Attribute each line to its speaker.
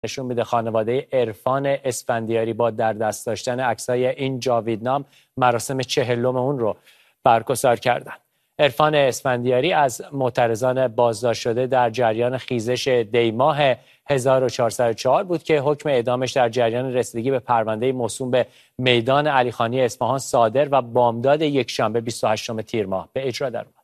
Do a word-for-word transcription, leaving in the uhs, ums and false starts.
Speaker 1: نشون میده خانواده عرفان اسفندیاری با در دست داشتن عکسای این جاویدنام مراسم چهلم اون رو برگزار کردن. عرفان اسفندیاری از معترضان بازداشت شده در جریان خیزش دیماه هزار و چهارصد و چهار بود که حکم اعدامش در جریان رسیدگی به پرونده موسوم به میدان علیخانی اصفهان صادر و بامداد یکشنبه بیست و هشتم تیر ماه به اجرا درآمد.